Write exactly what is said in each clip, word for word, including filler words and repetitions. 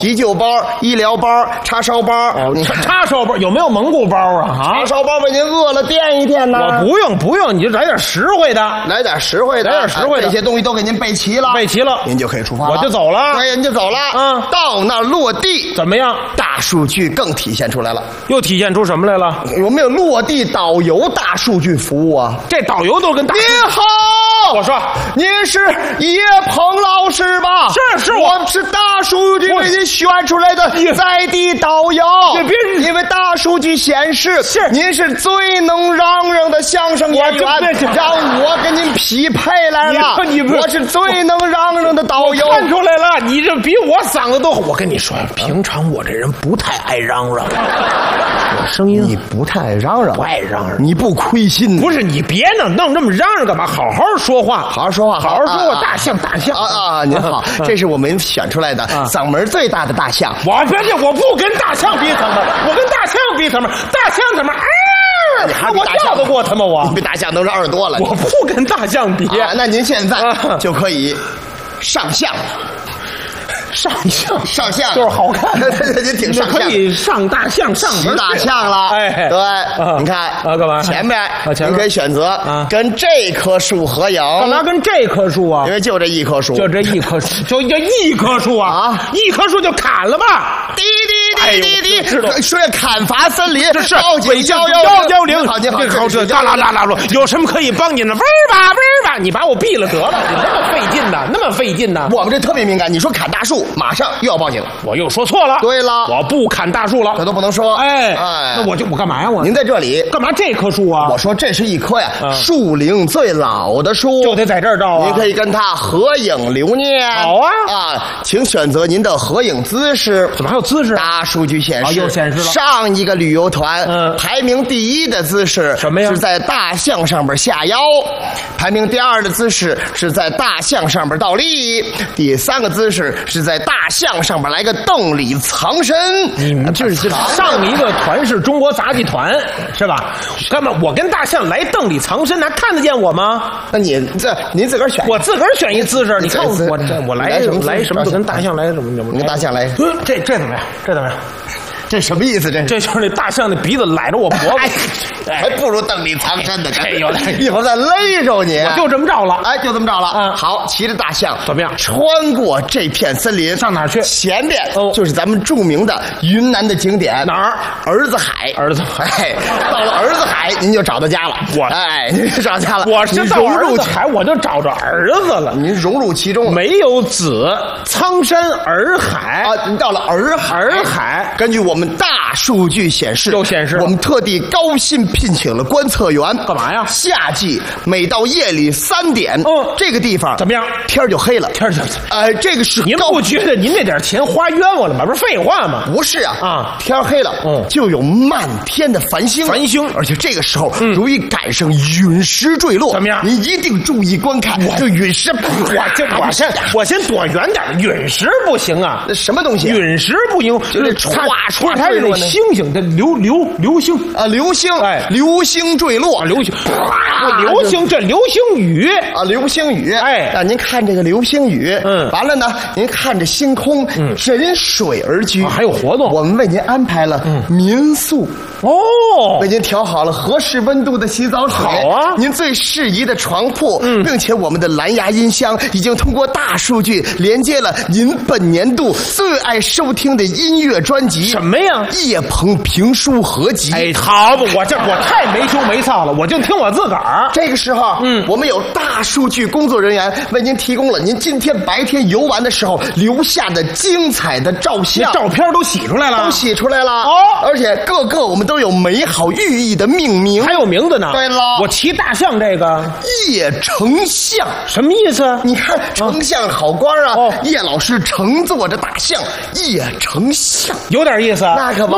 急救包、医疗包、叉烧包。 哦，叉叉烧包有没有蒙古包啊？啊， 叉烧包为您饿了垫一垫呢。 我不用不用，你就来点实惠的， 来点实惠的， 来点实惠的， 这些东西都给您备齐了， 备齐了， 您就可以出发了。 我就走了， 对，您就走了。 嗯， 到那落地怎么样？ 大数据更体现出来了， 又体现出什么来了？ 有没有落地导游大数据服务啊？ 这导游都跟大您好。 我说， 您是叶鹏老师吧？ 是是， 我是大数据为您选出来的在地导游。因为大数据显示， 是您是最能嚷嚷的相声演员，让我给您匹配来了。 你我是最能嚷嚷的导游。 看出来了，你这比我嗓子都好。我跟你说，平常我这人不太爱嚷嚷，我声音你不太爱嚷嚷， 不爱嚷嚷， 你不亏心。 不是你别弄弄这么嚷嚷干嘛？好好说话， 好好说话， 好好说话。大象，大象啊啊！您好，这是我们选出来的嗓门最大的大象。 我别介，我不跟大象比嗓门，我跟大象比嗓门，大象怎么？啊， 你还我叫得过他吗？我你比大象都是耳朵了。 我不跟大象比。 啊，那您现在就可以上象。 上象上象就是好看， 您挺上象，可以上大象上骑大象了。 哎， 对， 啊、 你看啊，干嘛？ 前面啊，前面您可以选择啊，跟这棵树合影。 干嘛跟这棵树啊？ 因为就这一棵树， 就这一棵树，就这一棵树啊， 啊， 一棵树就砍了吧。 滴滴滴滴滴，知道说砍伐森林， 这是北郊幺幺零。 好，您好，好，这啦啦啦啦啦，有什么可以帮您的？嗡吧嗡吧，你把我毙了得了，你那么费劲的，那么费劲的。 我们这特别敏感，你说砍大树，马上又要报警。 我又说错了。 对了， 我不砍大树了， 这都不能说。 哎哎，那我就我干嘛呀？我您在这里干嘛？这棵树啊？ 我说这是一棵呀，树龄最老的树， 就得在这儿照啊。 您可以跟它合影留念。 好啊啊，请选择您的合影姿势。 怎么还有姿势？ 大数据显示， 又显示了上一个旅游团嗯排名第一的姿势什么呀？ 是在大象上边下腰，排名第二的姿势是在大象上边倒立，第三个姿势是在大象上边来个洞里藏身。 你们这是上一个团是中国杂技团是吧？干嘛？我跟大象来洞里藏身，还看得见我吗？ 那你这您自个儿选， 我自个儿选一姿势。你看我我这我来来什么？跟大象来什么？ 跟大象来， 这这怎么样？这怎么样？ 这什么意思？这这就是那大象的鼻子揽着我脖子， 还不如洞里藏身呢。 这有点， 一会儿再勒着你。 我就这么着了， 哎，就这么着了。 嗯， 好，骑着大象怎么样？ 穿过这片森林， 上哪儿去？ 前面就是咱们著名的云南的景点， 哪儿？ 儿子海。 儿子海， 到了儿子海，您就找到家了。 我哎，您就找家了。 我是到儿子海，我就找着儿子了。 您融入其中了。 没有子，苍山洱海啊，您到了洱海。 洱海， 根据我们大数据显示， 又显示我们特地高薪聘请了观测员， 干嘛呀？ 夏季每到夜里三点， 嗯， 这个地方怎么样？ 天就黑了， 天就呃，这个是您不觉得您那点钱花冤枉了吗？不是废话吗？ 不是啊， 啊， 天黑了，嗯，就有漫天的繁星， 繁星， 而且这个时候容易赶上陨石坠落， 怎么样？ 您一定注意观看，这陨石， 我这我先我先躲远点，陨石不行啊， 那什么东西？ 陨石不行， 就是歘歘它是那星星，这流流流星啊，流星， 哎， 流星坠落， 流星，流星这流星雨啊，流星雨， 哎， 啊，您看这个流星雨， 嗯， 完了呢，您看着星空，嗯，枕水而居， 还有活动， 我们为您安排了民宿， 哦， 为您调好了合适温度的洗澡水， 好啊， 您最适宜的床铺，嗯，并且我们的蓝牙音箱已经通过大数据连接了您本年度最爱收听的音乐专辑， 什么呀？ 叶鹏评书合集。 哎，好吧，我这我太没羞没臊了，我就听我自个儿。 这个时候，嗯，我们有大数据工作人员为您提供了您今天白天游玩的时候留下的精彩的照相， 照片都洗出来了， 都洗出来了哦， 而且各个我们都有美好寓意的命名， 还有名字呢。 对了， 我骑大象这个叶丞相什么意思？ 你看丞相好官啊， 哦， 叶老师乘坐着大象，叶丞相有点意思。 那可不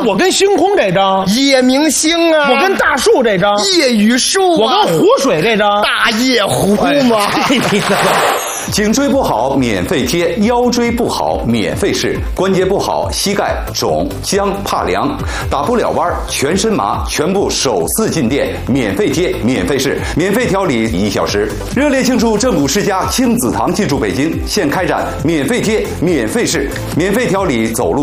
我跟星空这张， 夜明星啊， 我跟大树这张， 夜雨树我啊， 跟湖水这张， 大夜壶嘛。 你的。 颈椎不好免费贴，腰椎不好免费试，关节不好膝盖肿僵怕凉，打不了弯全身麻，全部首次进店，免费贴免费试，免费调理一小时。热烈庆祝正骨世家亲子堂进驻北京，现开展免费贴免费试免费调理走路